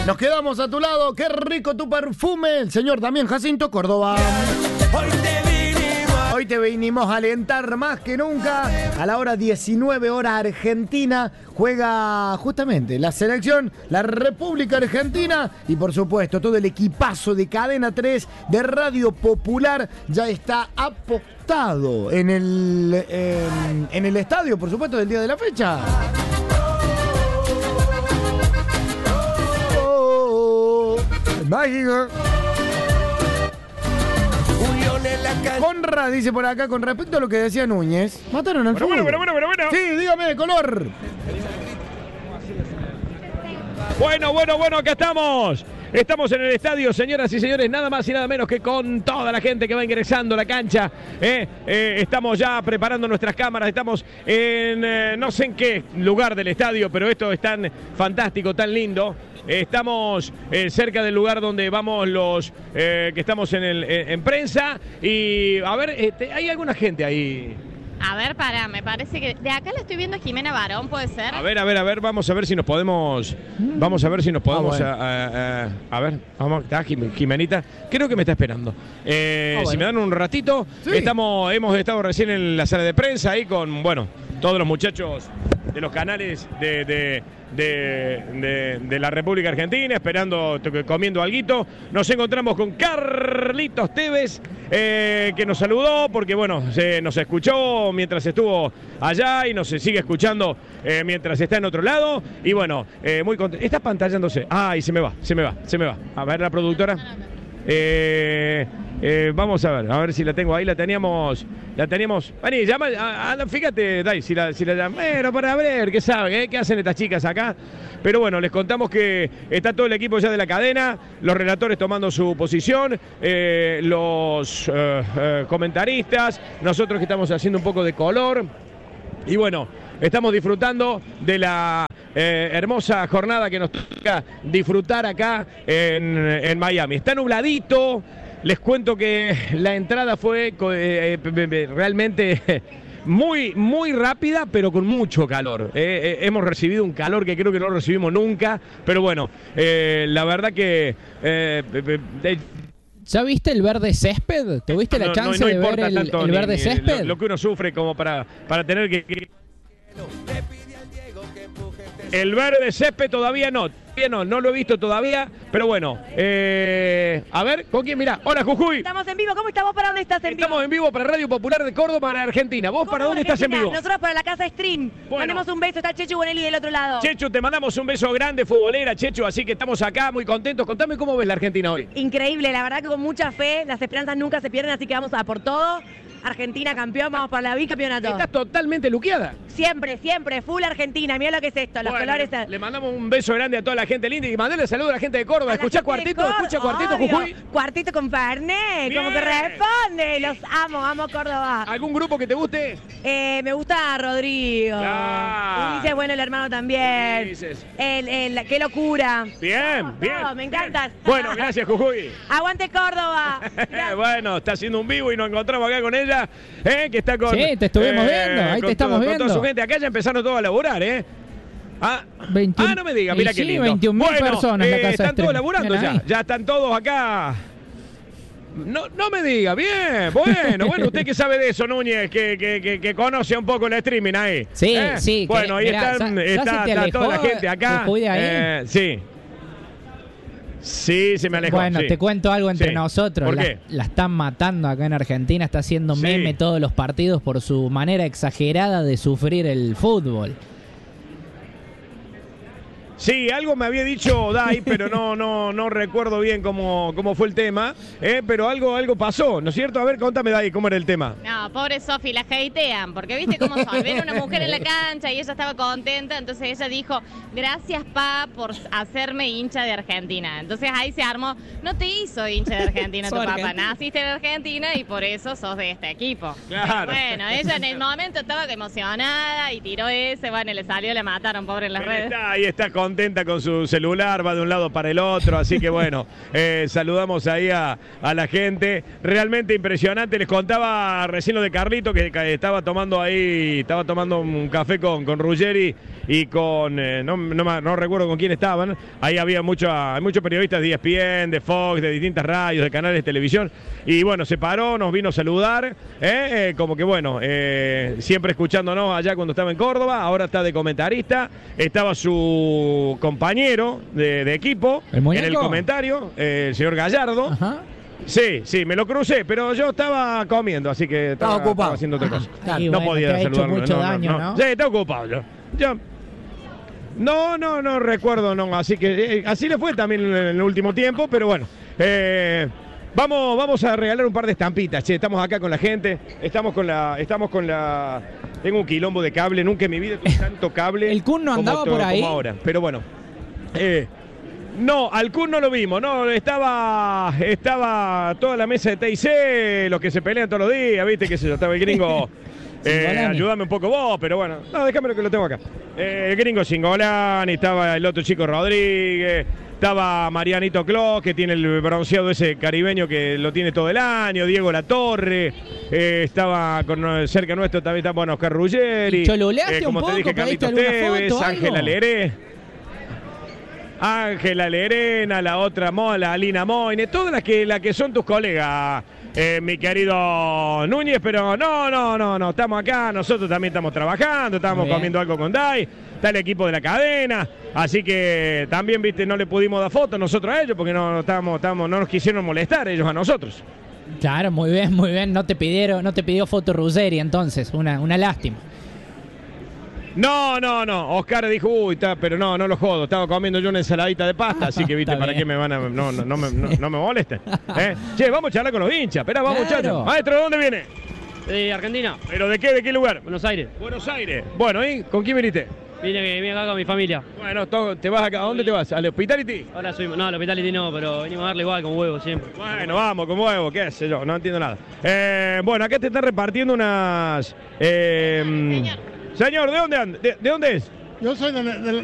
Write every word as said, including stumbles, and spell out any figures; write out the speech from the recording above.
Nos quedamos a tu lado. Qué rico tu perfume. El señor también Jacinto Córdoba. Hoy te vinimos. Hoy te vinimos a alentar más que nunca. A la hora diecinueve hora Argentina juega justamente la selección, la República Argentina. Y por supuesto todo el equipazo de Cadena tres de Radio Popular ya está apostado en el, en, en el estadio, por supuesto, del día de la fecha. Mágico. Conrad dice por acá, con respecto a lo que decía Núñez, mataron al Bueno, fútbol. bueno, bueno, bueno, bueno. Sí, dígame de color. Bueno, bueno, bueno, acá estamos. Estamos en el estadio, señoras y señores, nada más y nada menos que con toda la gente que va ingresando a la cancha. ¿eh? Eh, estamos ya preparando nuestras cámaras, estamos en eh, no sé en qué lugar del estadio, pero esto es tan fantástico, tan lindo. Estamos eh, cerca del lugar donde vamos los eh, que estamos en, el, en, en prensa. Y a ver, este, hay alguna gente ahí. A ver, para, me parece que de acá la estoy viendo a Jimena Barón, ¿puede ser? A ver, a ver, a ver, vamos a ver si nos podemos. Vamos a ver si nos podemos. Ah, bueno. a, a, a, a ver, vamos, está Jim- Jimenita. Creo que me está esperando. Eh, Ah, bueno. Si me dan un ratito, Sí. estamos, hemos estado recién en la sala de prensa ahí con, bueno, todos los muchachos de los canales de, de, de, de, de la República Argentina, esperando, to- comiendo alguito. Nos encontramos con Carlitos Tevez, eh, que nos saludó porque, bueno, se nos escuchó mientras estuvo allá y nos sigue escuchando eh, mientras está en otro lado. Y bueno, eh, muy contento. Está pantallándose. Ay, se me va, se me va, se me va. A ver la productora. Eh, eh, vamos a ver, a ver si la tengo ahí. La teníamos, la teníamos. Vení, llama, a- a- fíjate, Dai, si la, si la llama. Bueno, para ver, ¿qué saben? eh? ¿Qué hacen estas chicas acá? Pero bueno, les contamos que está todo el equipo ya de la cadena, los relatores tomando su posición, eh, los eh, eh, comentaristas, nosotros que estamos haciendo un poco de color. Y bueno, estamos disfrutando de la eh, hermosa jornada que nos toca disfrutar acá en, en Miami. Está nubladito, les cuento que la entrada fue eh, eh, realmente muy, muy rápida, pero con mucho calor. Eh, eh, hemos recibido un calor que creo que no recibimos nunca, pero bueno, eh, la verdad que... Eh, eh, ¿Ya viste el verde césped? ¿Tuviste la no, chance no, no de ver importa el, tanto el ni- verde ni césped? Lo, lo que uno sufre como para, para tener que... que- El verde césped todavía no, todavía no, no lo he visto todavía, pero bueno, eh, a ver, ¿con quién? Mirá, hola Jujuy. Estamos en vivo. ¿Cómo estamos? ¿Para dónde estás en vivo? Estamos en vivo para Radio Popular de Córdoba, para Argentina. ¿Vos para dónde estás en Argentina. vivo? Nosotros para la casa Stream. Bueno. Mandemos un beso. Está Chechu Bonelli del otro lado. Chechu, te mandamos un beso grande, futbolera, Chechu, así que estamos acá muy contentos. Contame cómo ves la Argentina hoy. Increíble, la verdad que con mucha fe. Las esperanzas nunca se pierden, así que vamos a por todo. Argentina campeón, vamos por la bicampeonato. Estás totalmente luqueada. Siempre, siempre, full Argentina. Mira lo que es esto, los Bueno, colores. le, le mandamos un beso grande a toda la gente linda y mandale saludo a la gente de Córdoba. A la ¿Escuchá gente de cuartito? Córdoba, ¿Escucha cuartito, obvio. Jujuy? Cuartito con Fernet, como que Bien. responde. Los amo, amo Córdoba. ¿Algún grupo que te guste? Eh, me gusta Rodrigo. Claro. Ulises, bueno, el hermano también. Ulises. El, el, qué locura. Bien, No, bien. no, me encantas. bien. Bueno, gracias, Jujuy. Aguante Córdoba. Gracias. Bueno, está haciendo un vivo y nos encontramos acá con ella, ¿eh? Que está con... Sí, te estuvimos viendo, ahí te con estamos todo- viendo. Con toda su gente. Acá ya empezaron todos a laburar, ¿eh? Ah, veintiún ah, no me diga, mira y qué sí, lindo. veintiún mil Bueno, personas en la eh, casa están Stream. todos laburando Bien ya. ahí. Ya están todos acá. No, no me diga, bien, bueno, bueno, usted que sabe de eso, Núñez, que, que, que, que conoce un poco el streaming ahí. Sí, ¿eh? sí, que, Bueno, ahí mirá, están, ya- ya está, se te está toda la alejó, gente acá. Jujuy, de ahí. Eh, sí. Sí, se me alejó. Bueno, sí. te cuento algo entre Sí. nosotros. ¿Por la, qué? la están matando acá en Argentina, está haciendo Sí. meme todos los partidos por su manera exagerada de sufrir el fútbol. Sí, algo me había dicho Dai, pero no, no, no recuerdo bien cómo, cómo fue el tema, eh, pero algo, algo pasó, ¿no es cierto? A ver, contame, Dai, cómo era el tema. No, pobre Sofi, la hatean, porque viste cómo son. Ven una mujer en la cancha y ella estaba contenta, entonces ella dijo, gracias Pa por hacerme hincha de Argentina. Entonces ahí se armó, no te hizo hincha de Argentina tu Soy papá, argentina. naciste en Argentina y por eso sos de este equipo. Claro. Bueno, ella en el momento estaba emocionada y tiró ese, bueno, le salió, le mataron, pobre en las Ahí redes. está, ahí está contenta con su celular, va de un lado para el otro, así que bueno, eh, saludamos ahí a, a la gente. Realmente impresionante, les contaba recién lo de Carlito, que estaba tomando ahí, estaba tomando un café con, con Ruggeri y con, eh, no, no, no recuerdo con quién estaban, ahí había mucho, hay muchos periodistas de E S P N, de Fox, de distintas radios, de canales de televisión, y bueno, se paró, nos vino a saludar, eh, eh, como que bueno, eh, siempre escuchándonos allá cuando estaba en Córdoba, ahora está de comentarista, estaba su compañero de, de equipo ¿El en el comentario, eh, el señor Gallardo. Ajá. Sí, sí, me lo crucé, pero yo estaba comiendo, así que estaba, Estaba ocupado. estaba haciendo otra cosa. Ah, y no bueno, podía te ha hecho saludarlo. mucho no, daño, no, ¿no? Sí, estaba ocupado yo. Yo- No, no, no recuerdo, no. Así que eh, así le fue también en el último tiempo, pero bueno. Eh, vamos, vamos a regalar un par de estampitas. Che, estamos acá con la gente, estamos con la, estamos con la. Tengo un quilombo de cable, nunca en mi vida tuve tanto cable. ¿El Kun no como andaba to- por ahí? como ahora, pero bueno. Eh, No, al Kun no lo vimos, no, estaba estaba toda la mesa de T I C, los que se pelean todos los días, viste, qué sé yo, estaba el gringo, eh, Singolani. ayúdame un poco vos, pero bueno, no, déjame que lo tengo acá. Eh, el gringo Singolani, estaba el otro chico Rodríguez, estaba Marianito Clos, que tiene el bronceado ese caribeño que lo tiene todo el año, Diego Latorre, eh, estaba con, cerca nuestro también está bueno, Oscar Ruggeri, ¿Y choluleaste como un te poco? dije, ¿Pediste Carlitos alguna Tevez, foto, algo? Ángela Leré. Ángela Lerena, la otra Mola, Alina Moine, todas las que, las que son tus colegas, eh, mi querido Núñez, pero no, no, no, no, estamos acá, nosotros también estamos trabajando, estamos Muy bien. comiendo algo con Dai, está el equipo de la cadena, así que también, viste, no le pudimos dar fotos nosotros a ellos, porque no, no, estábamos, estábamos, no nos quisieron molestar ellos a nosotros. Claro, muy bien, muy bien. No te pidieron, no te pidió foto Ruggeri entonces, una, una lástima. No, no, no. Oscar dijo, uy, está, pero no, no lo jodo. Estaba comiendo yo una ensaladita de pasta, así que, viste, Está ¿para bien. qué me van a.? No, no, no, me, no, no me molesten. ¿Eh? Che, vamos a charlar con los hinchas. Espera, vamos, Claro. muchachos. Maestro, ¿de dónde viene? De Argentina, ¿Pero de qué? ¿De qué lugar? Buenos Aires. Buenos Aires. Bueno, ¿y con quién viniste? Vine, vine acá con mi familia. Bueno, to- ¿te vas acá? ¿A dónde te vas? ¿Al Hospitality? Ahora soy. No, al Hospitality no, pero venimos a darle igual con huevos siempre. Bueno, vamos, con huevo, qué sé yo, no entiendo nada. Eh, bueno, acá te están repartiendo unas. eh, señor, ¿de dónde anda? ¿De, de dónde es? Yo soy de, de,